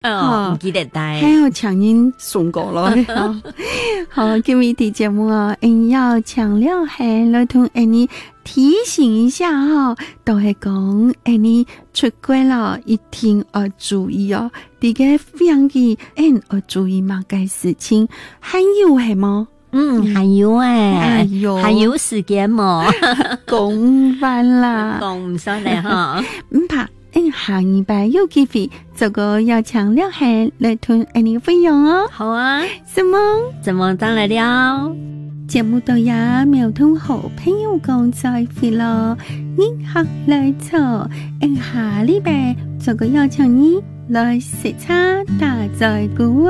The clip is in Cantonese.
唔記得帶， 還有強人送過咯。好，今日的節目啊，要強調係來同你提醒一下哈，都係講你出軌了，一定要注意哦。這個飛機要注意乜嘅事情？還有係嗎？ 還有還有時間麼？ 講完啦， 講唔上嚟哈， 唔怕。下禮拜有機會，這個要強調係來同你分享哦。 好啊， 什麼當來了？ 節目到也秒通好朋友講再會咯，你學來做，下禮拜這個要請你來食餐大在鼓。